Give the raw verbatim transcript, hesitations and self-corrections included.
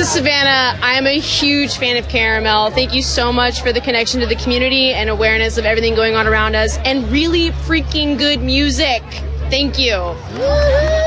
is Savannah. I am a huge fan of Caramel. Thank you so much for the connection to the community and awareness of everything going on around us, and really freaking good music. Thank you.